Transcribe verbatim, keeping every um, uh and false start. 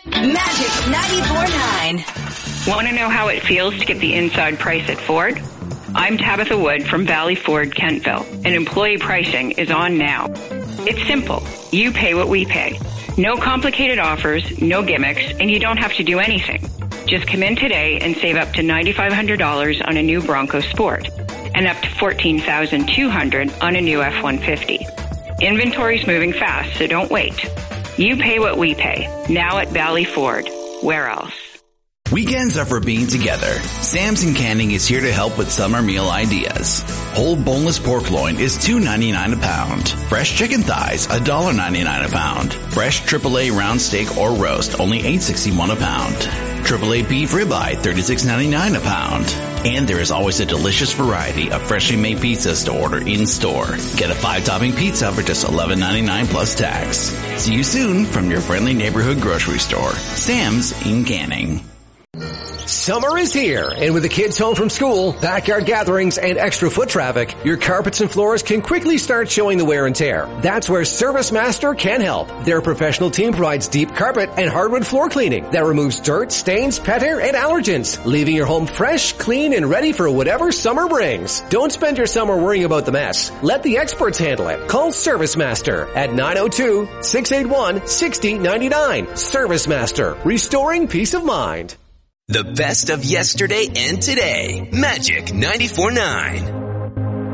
Magic ninety-four point nine. Want to know how it feels to get the inside price at Ford? I'm Tabitha Wood from Valley Ford, Kentville, and employee pricing is on now. It's simple. You pay what we pay. No complicated offers, no gimmicks, and you don't have to do anything. Just come in today and save up to nine thousand five hundred dollars on a new Bronco Sport and up to fourteen thousand two hundred dollars on a new F one fifty. Inventory's moving fast, so don't wait. You pay what we pay. Now at Valley Ford. Where else? Weekends are for being together. Sam's in Canning is here to help with summer meal ideas. Whole boneless pork loin is two dollars and ninety-nine cents a pound. Fresh chicken thighs, one dollar and ninety-nine cents a pound. Fresh triple A round steak or roast, only eight dollars and sixty-one cents a pound. triple A beef ribeye, thirty-six dollars and ninety-nine cents a pound. And there is always a delicious variety of freshly made pizzas to order in-store. Get a five-topping pizza for just eleven dollars and ninety-nine cents plus tax. See you soon from your friendly neighborhood grocery store. Sam's in Canning. Summer is here, and with the kids home from school, backyard gatherings, and extra foot traffic, your carpets and floors can quickly start showing the wear and tear. That's where ServiceMaster can help. Their professional team provides deep carpet and hardwood floor cleaning that removes dirt, stains, pet hair, and allergens, leaving your home fresh, clean, and ready for whatever summer brings. Don't spend your summer worrying about the mess. Let the experts handle it. Call ServiceMaster at nine oh two, six eight one, six oh nine nine. ServiceMaster, restoring peace of mind. The best of yesterday and today. Magic ninety-four point nine.